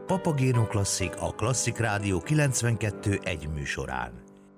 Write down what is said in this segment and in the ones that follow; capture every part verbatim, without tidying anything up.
Papagéno Klasszik, a Klasszik Rádió kilencvenkettő egy műsorán.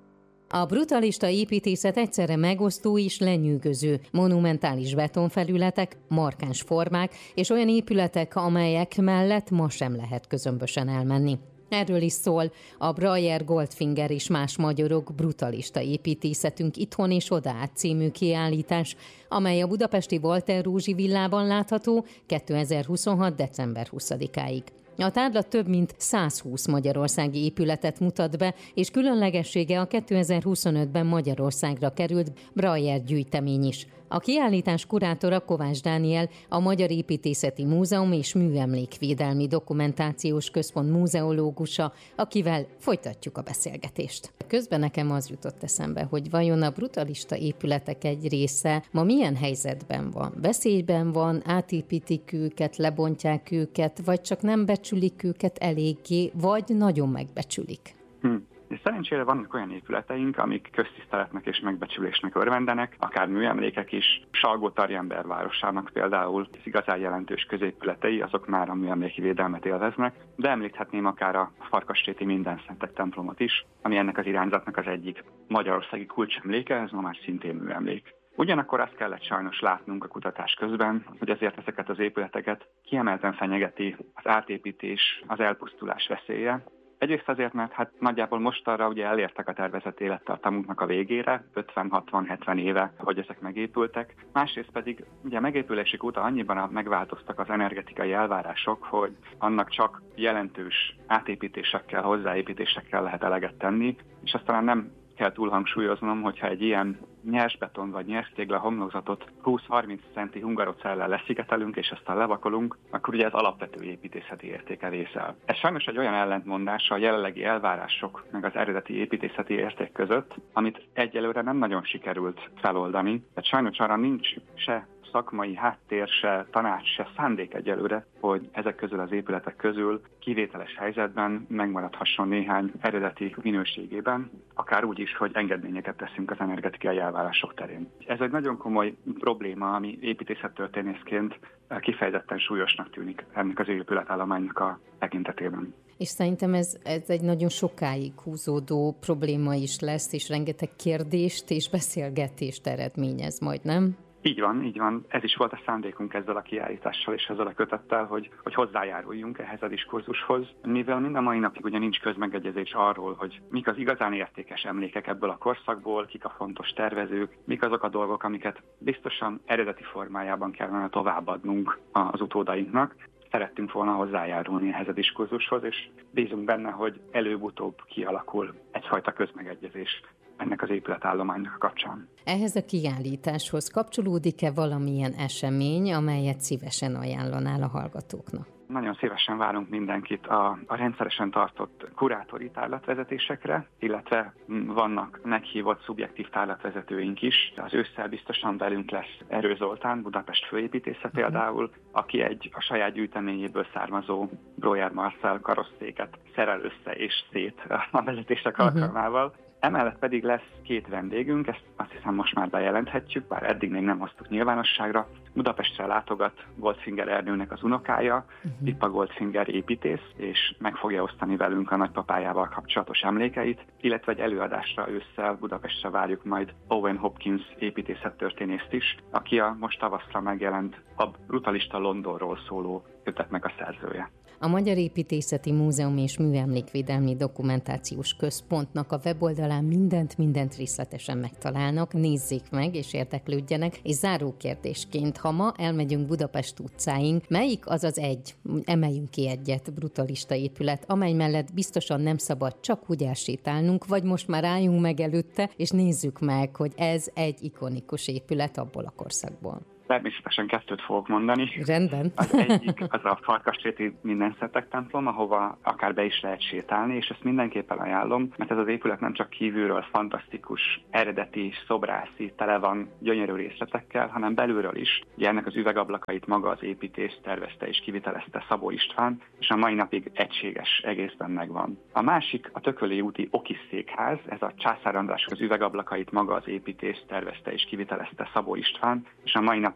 A brutalista építészet egyszerre megosztó és lenyűgöző. Monumentális betonfelületek, markáns formák és olyan épületek, amelyek mellett ma sem lehet közömbösen elmenni. Erről is szól a Breyer Goldfinger és más magyarok brutalista építészetünk itthon és odaát című kiállítás, amely a budapesti Walter Rózsi villában látható kétezer-huszonhat. december huszadikáig. A tárlat több mint százhúsz magyarországi épületet mutat be, és különlegessége a kétezer-huszonötben Magyarországra került Breyer gyűjtemény is. A kiállítás kurátora Kovács Dániel, a Magyar Építészeti Múzeum és Műemlékvédelmi Dokumentációs Központ múzeológusa, akivel folytatjuk a beszélgetést. Közben nekem az jutott eszembe, hogy vajon a brutalista épületek egy része ma milyen helyzetben van? Veszélyben van, átépítik őket, lebontják őket, vagy csak nem becsülik őket eléggé, vagy nagyon megbecsülik? Hm. És szerencsére vannak olyan épületeink, amik köztiszteletnek és megbecsülésnek örvendenek, akár műemlékek is. Salgótarján városának például az igazán jelentős középületei, azok már a műemléki védelmet élveznek, de említhetném akár a Farkasréti Mindenszentek templomot is, ami ennek az irányzatnak az egyik magyarországi kulcsemléke, ez ma már szintén műemlék. Ugyanakkor azt kellett sajnos látnunk a kutatás közben, hogy azért ezeket az épületeket kiemelten fenyegeti az átépítés, az elpusztulás veszélye. Egyrészt azért, mert hát nagyjából mostanra ugye elértek a tervezett élettartamunknak a végére, ötven-hatvan-hetven éve, hogy ezek megépültek. Másrészt pedig ugye a megépülésük óta annyiban megváltoztak az energetikai elvárások, hogy annak csak jelentős átépítésekkel, hozzáépítésekkel lehet eleget tenni, és azt talán nem kell túl hangsúlyoznom, hogyha egy ilyen nyersbeton vagy nyerstégla homlokzatot húsz-harminc centi hungarocellel leszigetelünk, és aztán levakolunk, akkor ugye ez alapvető építészeti értéke vészel. Ez sajnos egy olyan ellentmondás a jelenlegi elvárások meg az eredeti építészeti érték között, amit egyelőre nem nagyon sikerült feloldani. Tehát sajnos arra nincs se szakmai háttér, se tanács, se szándék egyelőre, hogy ezek közül az épületek közül kivételes helyzetben megmaradhasson néhány eredeti minőségében, akár úgy is, hogy engedményeket teszünk az energetikai elvárások terén. Ez egy nagyon komoly probléma, ami építészettörténészként kifejezetten súlyosnak tűnik ennek az épületállománynak a tekintetében. És szerintem ez, ez egy nagyon sokáig húzódó probléma is lesz, és rengeteg kérdést és beszélgetést eredményez majd, nem? Így van, így van. Ez is volt a szándékunk ezzel a kiállítással és ezzel a kötettel, hogy, hogy hozzájáruljunk ehhez a diskurzushoz. Mivel mind a mai napig ugye nincs közmegegyezés arról, hogy mik az igazán értékes emlékek ebből a korszakból, kik a fontos tervezők, mik azok a dolgok, amiket biztosan eredeti formájában kellene továbbadnunk az utódainknak. Szerettünk volna hozzájárulni ehhez a diskurzushoz, és bízunk benne, hogy előbb-utóbb kialakul egyfajta közmegegyezés ennek az épületállománynak a kapcsán. Ehhez a kiállításhoz kapcsolódik-e valamilyen esemény, amelyet szívesen ajánlanál a hallgatóknak? Nagyon szívesen várunk mindenkit a, a rendszeresen tartott kurátori tárlatvezetésekre, illetve vannak meghívott szubjektív tárlatvezetőink is. Az ősszel biztosan velünk lesz Erő Zoltán, Budapest főépítésze például, aki egy a saját gyűjteményéből származó Breyer Marcel karosszéket szerel össze és szét a vezetések uh-huh. alkalmával. Emellett pedig lesz két vendégünk, ezt azt hiszem most már bejelenthetjük, bár eddig még nem hoztuk nyilvánosságra. Budapestre látogat Goldfinger Ernőnek az unokája, uh-huh. Pippa Goldfinger építész, és meg fogja osztani velünk a nagypapájával kapcsolatos emlékeit, illetve egy előadásra ősszel Budapestre várjuk majd Owen Hopkins építészettörténészt is, aki a most tavaszra megjelent a Brutalista Londonról szóló kötetnek a szerzője. A Magyar Építészeti Múzeum és Műemlékvédelmi Dokumentációs Központnak a weboldalán mindent, mindent részletesen megtalálnak, nézzék meg és érdeklődjenek. És záró kérdésként, ha ma elmegyünk Budapest utcáin, melyik az az egy, emeljünk ki egyet, brutalista épület, amely mellett biztosan nem szabad csak úgy elsétálnunk, vagy most már álljunk meg előtte, és nézzük meg, hogy ez egy ikonikus épület abból a korszakból. Természetesen kettőt fogok mondani. Rendben. Az egyik az a Farkasréti Mindenszentek templom, ahova akár be is lehet sétálni, és ezt mindenképpen ajánlom, mert ez az épület nem csak kívülről fantasztikus, eredeti, szobrászi, tele van gyönyörű részletekkel, hanem belülről is. Ugye ennek az üvegablakait maga az építész tervezte és kivitelezte Szabó István, és a mai napig egységes egészben megvan. A másik a Tököli úti Okis székház, ez a Császár András az üvegablakait maga az építész tervezte és kivitelezte Szabó István, és a mai napig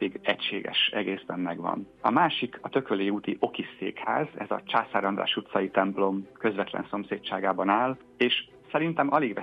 napig egységes egészben megvan. A másik a Tököli úti Okis székház, ez a Császár András utcai templom közvetlen szomszédságában áll, és szerintem alig vesz